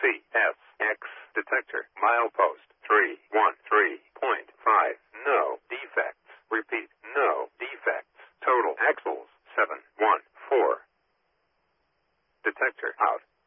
CSX detector. Milepost 313.5. No defects. Repeat, no defects. Total axles 714. Detector out.